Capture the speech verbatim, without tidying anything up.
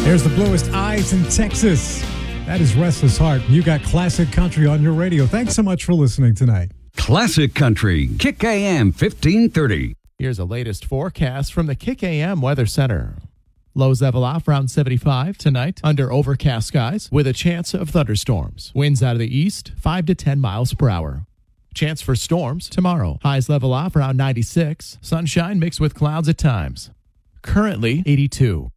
Here's the Bluest Eyes in Texas. That is Restless Heart. You got classic country on your radio. Thanks so much for listening tonight. Classic Country, Kick A M fifteen thirty. Here's the latest forecast from the Kick A M Weather Center. Lows level off around seventy-five tonight under overcast skies with a chance of thunderstorms. Winds out of the east, five to ten miles per hour. Chance for storms tomorrow. Highs level off around ninety-six. Sunshine mixed with clouds at times. Currently eighty-two.